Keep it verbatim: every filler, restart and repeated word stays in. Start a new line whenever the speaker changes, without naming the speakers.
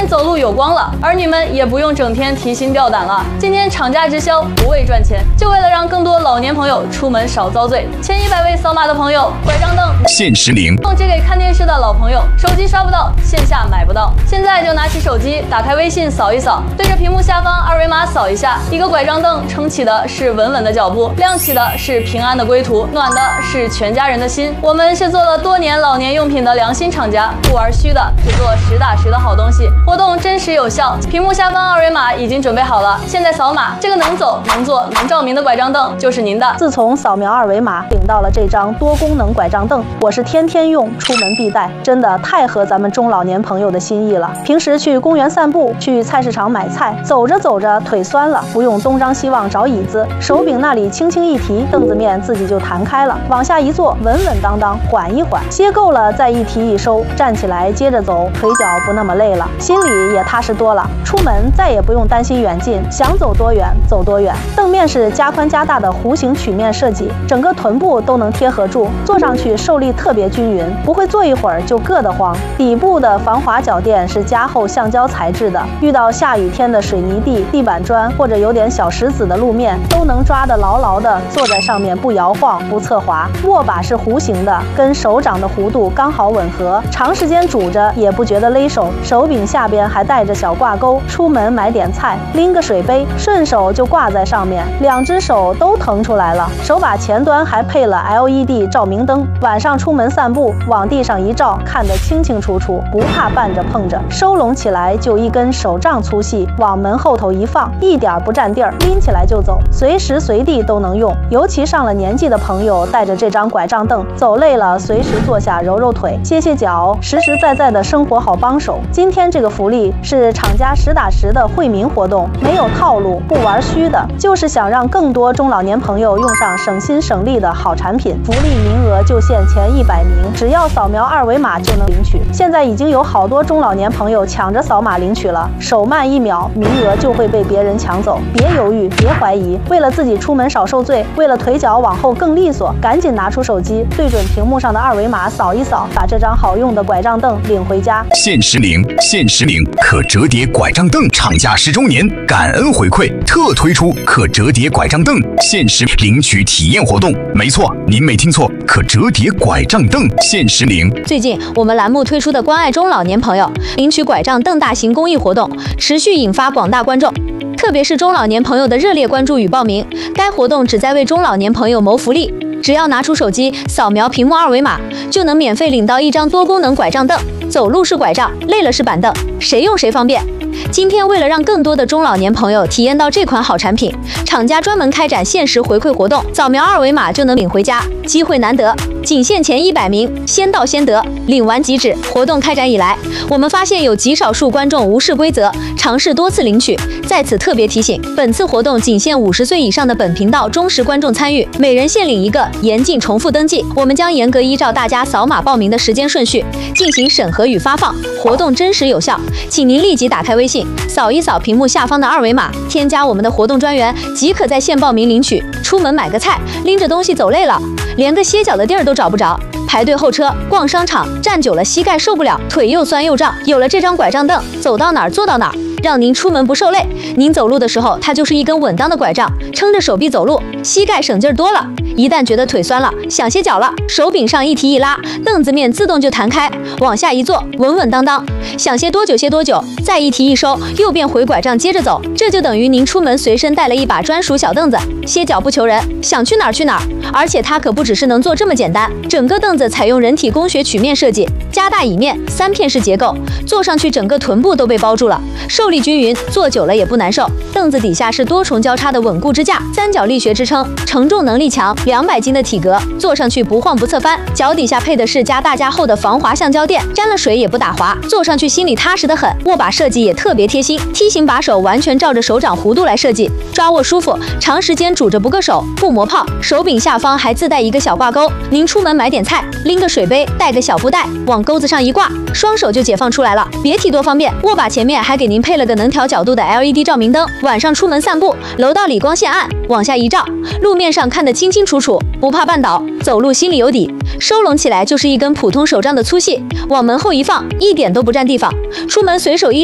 天走路有光了，儿女们也不用整天提心吊胆了。今天厂家直销不为赚钱，就为了让更多老年朋友出门少遭罪。前一百位扫码的朋友，拐杖凳
限时零，
借给看电视的老朋友，手机刷不到，线下买不到，现在就拿起手机，打开微信扫一扫，对着屏幕下方二维码扫一下，一个拐杖凳撑起的是稳稳的脚步，亮起的是平安的归途，暖的是全家人的心。我们是做了多年老年用品的良心厂家，不玩虚的，只做实打实的好东西。活动真实有效，屏幕下方二维码已经准备好了，现在扫码，这个能走、能坐、能照明的拐杖凳就是您的。
自从扫描二维码领到了这张多功能拐杖凳，我是天天用，出门必带，真的太合咱们中老年朋友的心意了。平时去公园散步，去菜市场买菜，走着走着腿酸了，不用东张西望找椅子，手柄那里轻轻一提，凳子面自己就弹开了，往下一坐，稳稳当当，缓一缓，歇够了再一提一收，站起来接着走，腿脚不那么累了，心里也踏实多了。出门再也不用担心远近，想走多远走多远。凳面是加宽加大的弧形曲面设计，整个臀部都能贴合住，坐上去受力特别均匀，不会坐一会儿就硌得慌。底部的防滑脚垫是加厚橡胶材质的，遇到下雨天的水泥地、地板砖或者有点小石子的路面，都能抓得牢牢的，坐在上面不摇晃不侧滑。握把是弧形的，跟手掌的弧度刚好吻合，长时间拄着也不觉得勒手。手柄下边还带着小挂钩，出门买点菜，拎个水杯，顺手就挂在上面，两只手都腾出来了。手把前端还配了 L E D 照明灯，晚上出门散步，往地上一照，看得清清楚楚，不怕绊着碰着。收拢起来就一根手杖粗细，往门后头一放，一点不占地儿，拎起来就走，随时随地都能用。尤其上了年纪的朋友，带着这张拐杖凳，走累了随时坐下揉揉腿，歇歇脚，实实在在的生活好帮手。今天这个福利是厂家实打实的惠民活动，没有套路，不玩虚的，就是想让更多中老年朋友用上省心省力的好产品。福利名额就限前一百名，只要扫描二维码就能领取。现在已经有好多中老年朋友抢着扫码领取了，手慢一秒，名额就会被别人抢走。别犹豫，别怀疑，为了自己出门少受罪，为了腿脚往后更利索，赶紧拿出手机，对准屏幕上的二维码扫一扫，把这张好用的拐杖凳领回家。
限时零，限时零，可折叠拐杖凳厂家十周年感恩回馈，特推出可折叠拐杖凳限时领取体验活动。没错，您没听错，可折叠拐杖凳限时零。
最近我们栏目推出的关爱中老年朋友领取拐杖凳大型公益活动，持续引发广大观众，特别是中老年朋友的热烈关注与报名。该活动旨在为中老年朋友谋福利，只要拿出手机扫描屏幕二维码，就能免费领到一张多功能拐杖凳，走路是拐杖，累了是板凳，谁用谁方便。今天为了让更多的中老年朋友体验到这款好产品，厂家专门开展限时回馈活动，扫描二维码就能领回家，机会难得，仅限前一百名，先到先得，领完即止。活动开展以来，我们发现有极少数观众无视规则，尝试多次领取。在此特别提醒，本次活动仅限五十岁以上的本频道忠实观众参与，每人限领一个，严禁重复登记。我们将严格依照大家扫码报名的时间顺序进行审核与发放，活动真实有效，请您立即打开微信，扫一扫屏幕下方的二维码，添加我们的活动专员，即可在线报名领取。出门买个菜，拎着东西走累了，连个歇脚的地儿都找不着，排队候车，逛商场，站久了膝盖受不了，腿又酸又胀。有了这张拐杖凳，走到哪儿坐到哪儿，让您出门不受累。您走路的时候，它就是一根稳当的拐杖，撑着手臂走路，膝盖省劲儿多了。一旦觉得腿酸了，想歇脚了，手柄上一提一拉，凳子面自动就弹开，往下一坐，稳稳当当，想歇多久歇多久，再一提一收，又变回拐杖接着走。这就等于您出门随身带了一把专属小凳子，歇脚不求人，想去哪儿去哪儿。而且它可不只是能坐这么简单，整个凳子采用人体工学曲面设计，加大椅面，三片式结构，坐上去整个臀部都被包住了，受力均匀，坐久了也不难受。凳子底下是多重交叉的稳固支架，三角力学支撑，承重能力强，两百斤的体格，坐上去不晃不侧翻。脚底下配的是加大加厚的防滑橡胶垫，沾了水也不打滑，坐上去心里踏实得很。握把设计也特别贴心，梯形把手完全照着手掌弧度来设计，抓握舒服，长时间拄着不硌手，不磨泡。手柄下方还自带一个小挂钩，您出门买点菜，拎个水杯，带个小布袋，往钩子上一挂，双手就解放出来了，别提多方便。握把前面还给您配了个能调角度的 L E D 照明灯，晚上出门散步，楼道里光线暗，往下一照，路面上看得清清楚楚，不怕绊倒，走路心里有底。收拢起来就是一根普通手杖的粗细，往门后一放，一点都不占地方，出门随手一